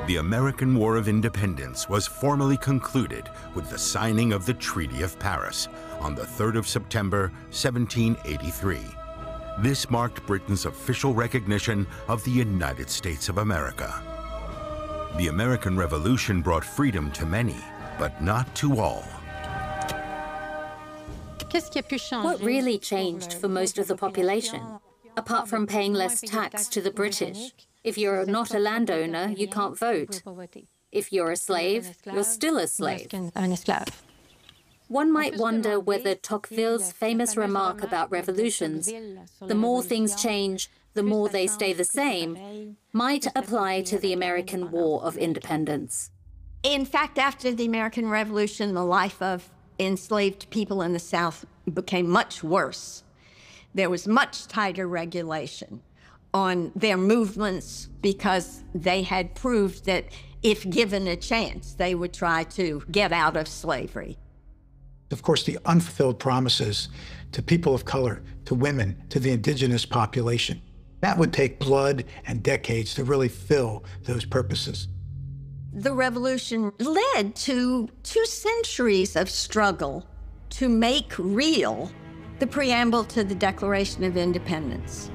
The American War of Independence was formally concluded with the signing of the Treaty of Paris on the 3rd of September, 1783. This marked Britain's official recognition of the United States of America. The American Revolution brought freedom to many, but not to all. What really changed for most of the population? Apart from paying less tax to the British, if you're not a landowner, you can't vote. If you're a slave, you're still a slave. One might wonder whether Tocqueville's famous remark about revolutions, the more things change, the more they stay the same, might apply to the American War of Independence. In fact, after the American Revolution, the life of enslaved people in the South became much worse. There was much tighter regulation on their movements because they had proved that if given a chance, they would try to get out of slavery. Of course, the unfulfilled promises to people of color, to women, to the indigenous population, that would take blood and decades to really fill those purposes. The revolution led to 2 centuries of struggle to make real the preamble to the Declaration of Independence.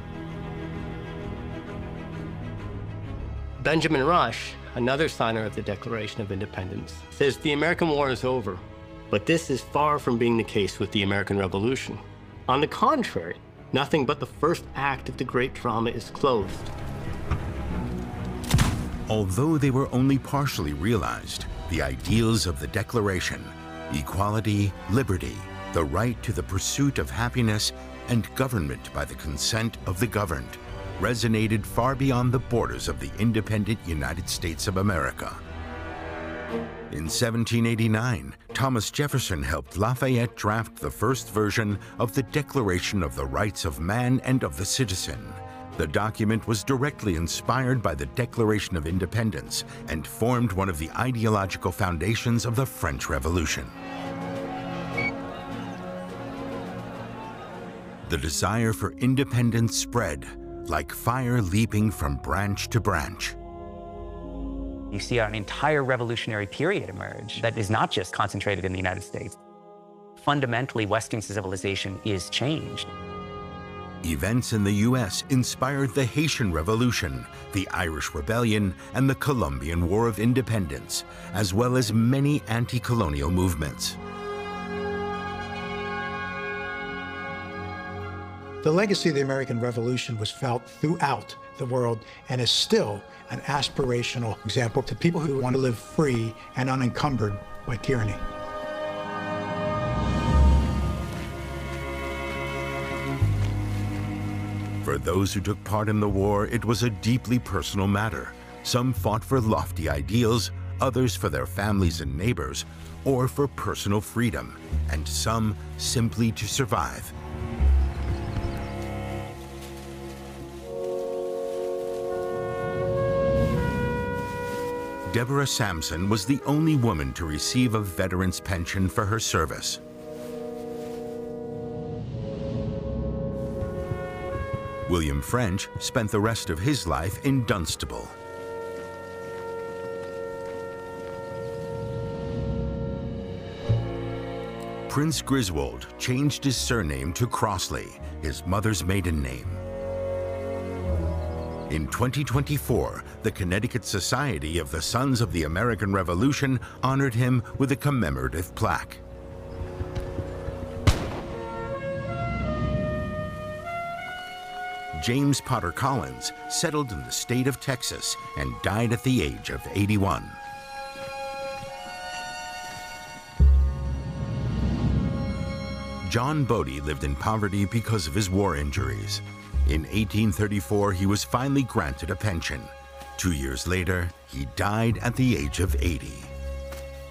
Benjamin Rush, another signer of the Declaration of Independence, says the American War is over, but this is far from being the case with the American Revolution. On the contrary, nothing but the first act of the great drama is closed. Although they were only partially realized, the ideals of the Declaration, equality, liberty, the right to the pursuit of happiness, and government by the consent of the governed, resonated far beyond the borders of the independent United States of America. In 1789, Thomas Jefferson helped Lafayette draft the first version of the Declaration of the Rights of Man and of the Citizen. The document was directly inspired by the Declaration of Independence and formed one of the ideological foundations of the French Revolution. The desire for independence spread like fire leaping from branch to branch. You see an entire revolutionary period emerge that is not just concentrated in the United States. Fundamentally, Western civilization is changed. Events in the U.S. inspired the Haitian Revolution, the Irish Rebellion, and the Colombian War of Independence, as well as many anti-colonial movements. The legacy of the American Revolution was felt throughout the world and is still an aspirational example to people who want to live free and unencumbered by tyranny. For those who took part in the war, it was a deeply personal matter. Some fought for lofty ideals, others for their families and neighbors, or for personal freedom, and some simply to survive. Deborah Sampson was the only woman to receive a veteran's pension for her service. William French spent the rest of his life in Dunstable. Prince Griswold changed his surname to Crossley, his mother's maiden name. In 2024, the Connecticut Society of the Sons of the American Revolution honored him with a commemorative plaque. James Potter Collins settled in the state of Texas and died at the age of 81. John Bodie lived in poverty because of his war injuries. In 1834, he was finally granted a pension. 2 years later, he died at the age of 80.